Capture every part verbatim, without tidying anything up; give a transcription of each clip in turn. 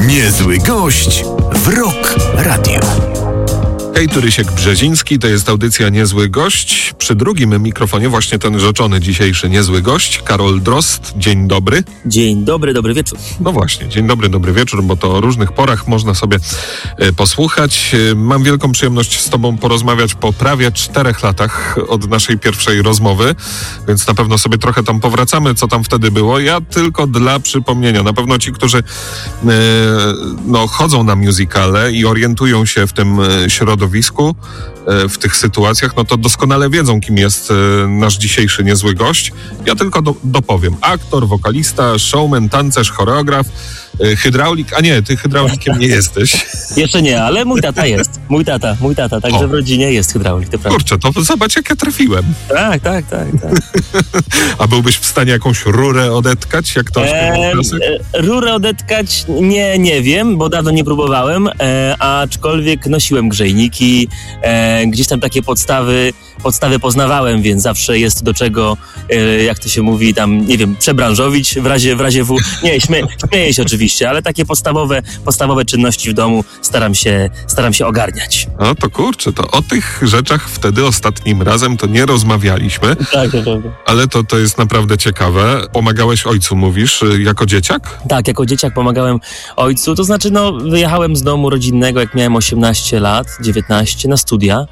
Niezły gość w Rock Radio. Hej, tu Rysiek Brzeziński, to jest audycja Niezły Gość. Przy drugim mikrofonie właśnie ten rzeczony dzisiejszy niezły gość, Karol Drozd. Dzień dobry. Dzień dobry, dobry wieczór. No właśnie, dzień dobry, dobry wieczór, bo to o różnych porach można sobie e, posłuchać. E, mam wielką przyjemność z tobą porozmawiać po prawie czterech latach od naszej pierwszej rozmowy, więc na pewno sobie trochę tam powracamy, co tam wtedy było. Ja tylko dla przypomnienia, na pewno ci, którzy e, no, chodzą na musicale i orientują się w tym e, środowisku, w tych sytuacjach, no to doskonale wiedzą, kim jest nasz dzisiejszy niezły gość. Ja tylko do, dopowiem. Aktor, wokalista, showman, tancerz, choreograf, hydraulik. A nie, ty hydraulikiem nie jesteś. Jeszcze nie, ale mój tata jest. Mój tata, mój tata. Także o. w rodzinie jest hydraulik, to prawda. Kurczę, to zobacz, jak ja trafiłem. Tak, tak, tak. tak. A byłbyś w stanie jakąś rurę odetkać, jak to e, e, Rurę odetkać nie, nie wiem, bo dawno nie próbowałem, e, aczkolwiek nosiłem grzejniki, e, gdzieś tam takie podstawy, podstawy poznawałem, więc zawsze jest do czego, e, jak to się mówi, tam, nie wiem, przebranżowić w razie, w razie W. Nie, śmie, śmieję się oczywiście, ale takie podstawowe, podstawowe czynności w domu staram się, staram się ogarniać. No to kurczę, to o tych rzeczach wtedy ostatnim razem to nie rozmawialiśmy. Tak, to prawda. Ale to, to jest naprawdę ciekawe. Pomagałeś ojcu, mówisz, jako dzieciak? Tak, jako dzieciak pomagałem ojcu, to znaczy no wyjechałem z domu rodzinnego, jak miałem osiemnaście lat, dziewiętnaście, na studia,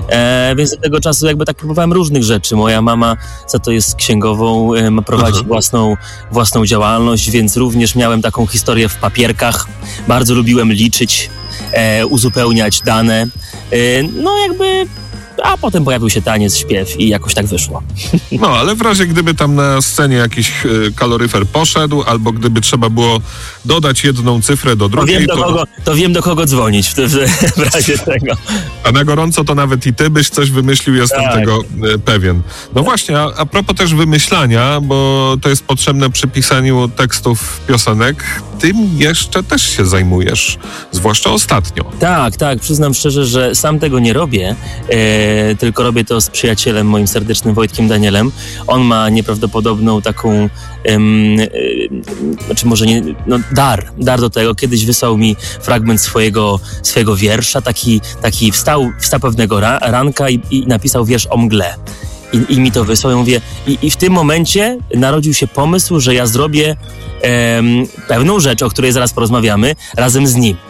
e, więc do tego czasu jakby tak próbowałem różnych rzeczy. Moja mama za to jest księgową, e, prowadzi własną, własną działalność, więc również miałem taką historię w papierkach. Bardzo lubiłem liczyć, e, uzupełniać dane. E, no jakby... A potem pojawił się taniec, śpiew i jakoś tak wyszło. No, ale w razie gdyby tam na scenie jakiś y, kaloryfer poszedł, albo gdyby trzeba było dodać jedną cyfrę do drugiej, to wiem, do, to... Kogo, to wiem do kogo dzwonić w, w, w razie tego. A na gorąco to nawet i ty byś coś wymyślił, jestem tak. tego y, pewien. No właśnie, a, a propos też wymyślania, bo to jest potrzebne przy pisaniu tekstów piosenek, tym jeszcze też się zajmujesz, zwłaszcza ostatnio. Tak, tak, przyznam szczerze, że sam tego nie robię, e, tylko robię to z przyjacielem moim serdecznym Wojtkiem Danielem. On ma nieprawdopodobną taką, em, e, znaczy może nie, no dar, dar do tego. Kiedyś wysłał mi fragment swojego, swojego wiersza, taki, taki wstał, wstał pewnego ra, ranka i, i napisał wiersz o mgle. I, i mi to wysłał, ja mówię, i, i w tym momencie narodził się pomysł, że ja zrobię em, pewną rzecz, o której zaraz porozmawiamy, razem z nim.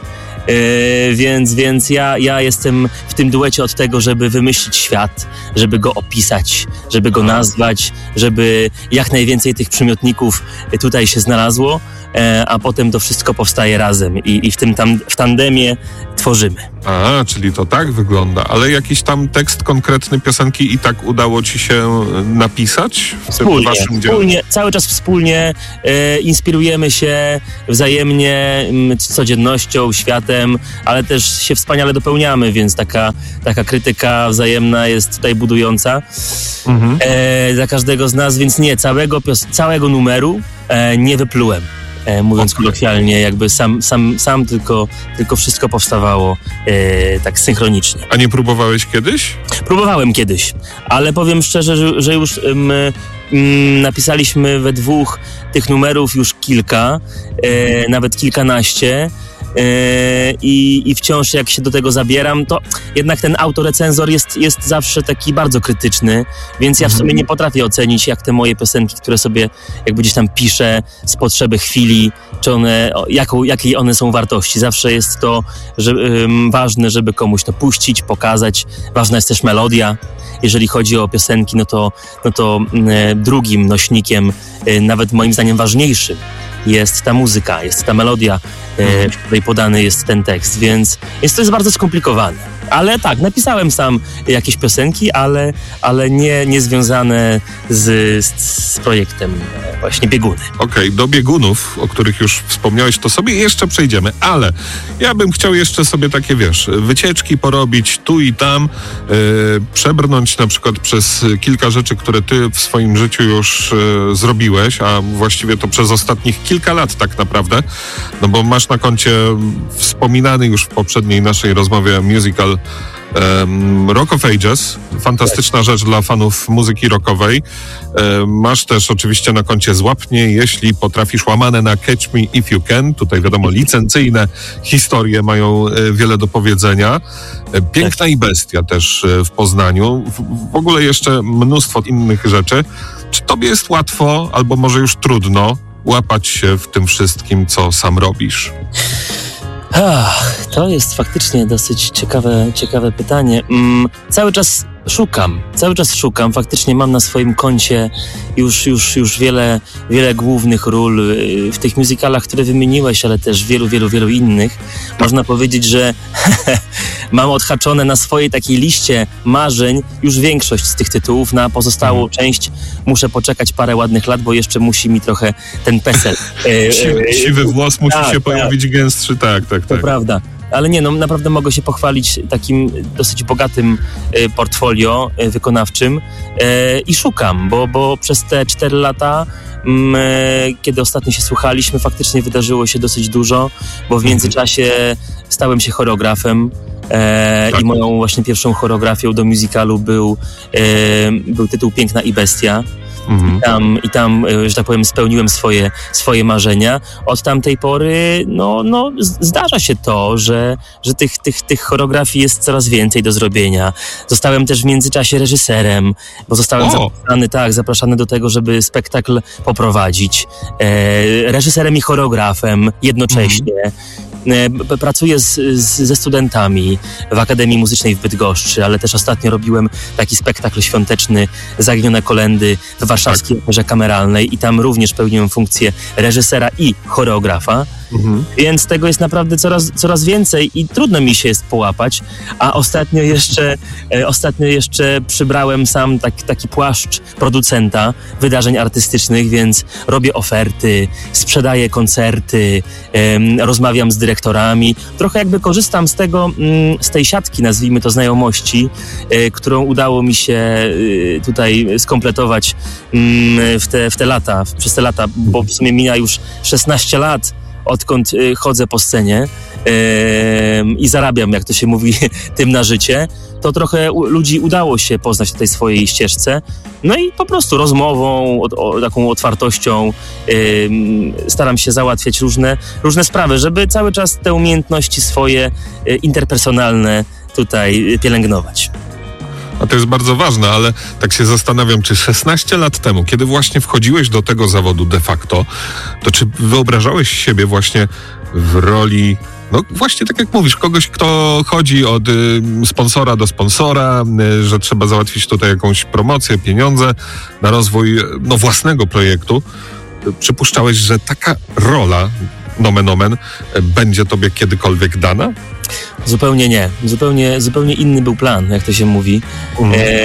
Yy, więc więc ja, ja jestem w tym duecie od tego, żeby wymyślić świat, żeby go opisać, żeby go nazwać, żeby jak najwięcej tych przymiotników tutaj się znalazło, e, a potem to wszystko powstaje razem i, i w tym tam, w tandemie tworzymy. A, czyli to tak wygląda, ale jakiś tam tekst konkretny piosenki i tak udało ci się napisać w wspólnie, tym waszym dziele? Wspólnie, cały czas wspólnie e, inspirujemy się wzajemnie m, codziennością, światem, ale też się wspaniale dopełniamy, więc taka, taka krytyka wzajemna jest tutaj budująca mhm. e, dla każdego z nas, więc nie, całego, pios- całego numeru e, nie wyplułem. E, mówiąc okay. kolokwialnie, jakby sam, sam, sam tylko, tylko wszystko powstawało e, tak synchronicznie. A nie próbowałeś kiedyś? Próbowałem kiedyś, ale powiem szczerze, że, że już my, mm, napisaliśmy we dwóch tych numerów już kilka, e, nawet kilkanaście. Yy, i, i wciąż jak się do tego zabieram, to jednak ten autorecenzor jest, jest zawsze taki bardzo krytyczny, więc ja w sumie nie potrafię ocenić, jak te moje piosenki, które sobie jakby gdzieś tam piszę z potrzeby chwili, czy one, jaką, jakiej one są wartości. Zawsze jest to że, yy, ważne, żeby komuś to puścić, pokazać. Ważna jest też melodia. Jeżeli chodzi o piosenki, no to, no to yy, drugim nośnikiem, yy, nawet moim zdaniem ważniejszym, jest ta muzyka, jest ta melodia, w której podany jest ten tekst, więc, więc to jest bardzo skomplikowane. Ale tak, napisałem sam jakieś piosenki, ale, ale nie, nie związane z, z, z projektem właśnie Bieguny. Okej, okay, do biegunów, o których już wspomniałeś, to sobie jeszcze przejdziemy, ale ja bym chciał jeszcze sobie takie, wiesz, wycieczki porobić tu i tam, yy, przebrnąć na przykład przez kilka rzeczy, które ty w swoim życiu już yy, zrobiłeś, a właściwie to przez ostatnich kilka lat tak naprawdę, no bo masz na koncie wspominany już w poprzedniej naszej rozmowie musical um, Rock of Ages. Fantastyczna tak. rzecz dla fanów muzyki rockowej. Um, masz też oczywiście na koncie Złap mnie, jeśli potrafisz, łamane na Catch Me If You Can. Tutaj wiadomo, licencyjne historie mają e, wiele do powiedzenia. E, Piękna tak. i Bestia też e, w Poznaniu. W, w ogóle jeszcze mnóstwo innych rzeczy. Czy tobie jest łatwo, albo może już trudno, łapać się w tym wszystkim, co sam robisz? Ach, to jest faktycznie dosyć ciekawe, ciekawe pytanie. Mm, cały czas szukam, cały czas szukam. Faktycznie mam na swoim koncie już, już, już wiele, wiele głównych ról w tych musicalach, które wymieniłeś, ale też wielu, wielu, wielu innych. Można powiedzieć, że mam odhaczone na swojej takiej liście marzeń już większość z tych tytułów. Na pozostałą hmm. część muszę poczekać parę ładnych lat, bo jeszcze musi mi trochę ten PESEL. siwy, siwy włos musi tak, się tak. pojawić gęstszy, tak, tak, to tak. prawda. Ale nie, no naprawdę mogę się pochwalić takim dosyć bogatym y, portfolio y, wykonawczym y, i szukam, bo, bo przez te cztery lata, y, kiedy ostatnio się słuchaliśmy, faktycznie wydarzyło się dosyć dużo, bo w międzyczasie stałem się choreografem. E, tak. I moją właśnie pierwszą choreografią do musicalu był, e, był tytuł Piękna i Bestia. Mhm. I tam, i tam, że tak powiem, spełniłem swoje, swoje marzenia. Od tamtej pory, no, no zdarza się to, że, że tych, tych, tych choreografii jest coraz więcej do zrobienia. Zostałem też w międzyczasie reżyserem, bo zostałem o. zapraszany, tak, zapraszany do tego, żeby spektakl poprowadzić. E, reżyserem i choreografem jednocześnie. Mhm. Pracuję z, z, ze studentami w Akademii Muzycznej w Bydgoszczy, ale też ostatnio robiłem taki spektakl świąteczny Zaginione Kolendy w Warszawskiej tak. Operze Kameralnej i tam również pełniłem funkcję reżysera i choreografa. Mhm. Więc tego jest naprawdę coraz, coraz więcej i trudno mi się jest połapać, a ostatnio jeszcze, e, ostatnio jeszcze przybrałem sam tak, taki płaszcz producenta wydarzeń artystycznych, więc robię oferty, sprzedaję koncerty, e, rozmawiam z dyrektorami. Trochę jakby korzystam z tego, mm, z tej siatki, nazwijmy to znajomości, e, którą udało mi się e, tutaj skompletować mm, w, te, w te lata, przez te lata, bo w sumie mija już szesnaście lat, odkąd y, chodzę po scenie yy, i zarabiam, jak to się mówi, tym na życie, to trochę u, ludzi udało się poznać na tej swojej ścieżce. No i po prostu rozmową, o, o, taką otwartością yy, staram się załatwiać różne, różne sprawy, żeby cały czas te umiejętności swoje yy, interpersonalne tutaj pielęgnować. A to jest bardzo ważne, ale tak się zastanawiam, czy szesnaście lat temu, kiedy właśnie wchodziłeś do tego zawodu de facto, to czy wyobrażałeś siebie właśnie w roli, no właśnie tak jak mówisz, kogoś, kto chodzi od y, sponsora do sponsora, y, że trzeba załatwić tutaj jakąś promocję, pieniądze na rozwój no, własnego projektu. Przypuszczałeś, że taka rola, nomen omen, będzie tobie kiedykolwiek dana? Zupełnie nie. Zupełnie, zupełnie inny był plan, jak to się mówi. Mhm. E,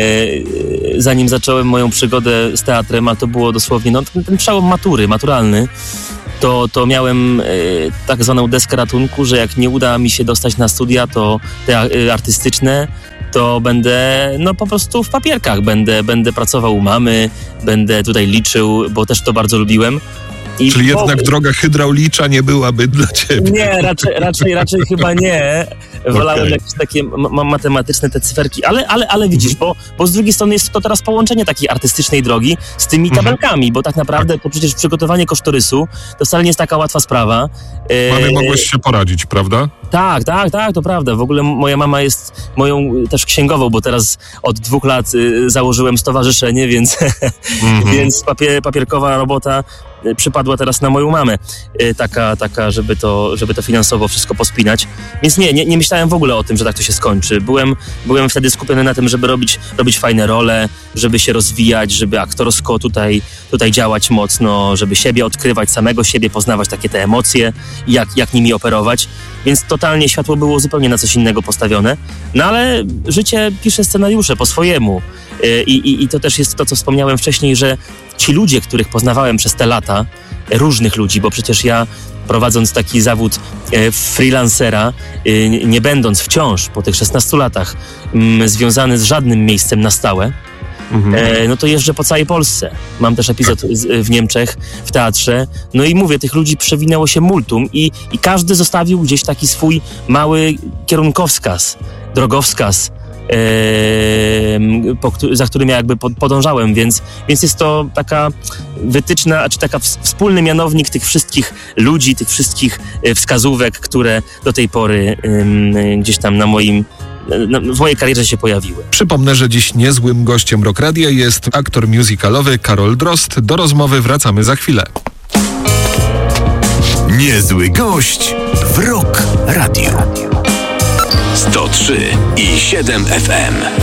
zanim zacząłem moją przygodę z teatrem, a to było dosłownie no, ten, ten przełom matury, maturalny, to, to miałem e, tak zwaną deskę ratunku, że jak nie uda mi się dostać na studia, to te e, artystyczne, to będę no po prostu w papierkach. Będę, będę pracował u mamy, będę tutaj liczył, bo też to bardzo lubiłem. I Czyli po... jednak droga hydraulicza nie byłaby dla ciebie. Nie, raczej, raczej, raczej chyba nie. Wolałem okay. jakieś takie ma- matematyczne te cyferki, ale, ale, ale widzisz, mm-hmm. bo, bo z drugiej strony jest to teraz połączenie takiej artystycznej drogi z tymi tabelkami, mm-hmm. bo tak naprawdę to przecież przygotowanie kosztorysu to wcale nie jest taka łatwa sprawa. Mamie mogłeś się poradzić, prawda? Tak, tak, tak, to prawda. W ogóle moja mama jest moją też księgową, bo teraz od dwóch lat y, założyłem stowarzyszenie, więc, mm-hmm. więc papier, papierkowa robota przypadła teraz na moją mamę, taka, taka żeby, to, żeby to finansowo wszystko pospinać. Więc nie, nie, nie myślałem w ogóle o tym, że tak to się skończy. Byłem, byłem wtedy skupiony na tym, żeby robić, robić fajne role, żeby się rozwijać, żeby aktorsko tutaj, tutaj działać mocno, żeby siebie odkrywać, samego siebie, poznawać takie te emocje, jak, jak nimi operować. Więc totalnie światło było zupełnie na coś innego postawione. No ale życie pisze scenariusze po swojemu. I, i, I to też jest to, co wspomniałem wcześniej, że ci ludzie, których poznawałem przez te lata, różnych ludzi, bo przecież ja prowadząc taki zawód e, freelancera, e, nie będąc wciąż po tych szesnastu latach m, związany z żadnym miejscem na stałe, mhm. e, no to jeżdżę po całej Polsce. Mam też epizod z, w Niemczech, w teatrze. No i mówię, tych ludzi przewinęło się multum i, i każdy zostawił gdzieś taki swój mały kierunkowskaz. drogowskaz, po, za którym ja jakby podążałem, więc, więc jest to taka wytyczna, czy taka wspólny mianownik tych wszystkich ludzi, tych wszystkich wskazówek, które do tej pory gdzieś tam na moim w mojej karierze się pojawiły. Przypomnę, że dziś niezłym gościem Rock Radia jest aktor musicalowy Karol Drozd. Do rozmowy wracamy za chwilę. Niezły gość w Rock Radio. sto trzy i siedem F M.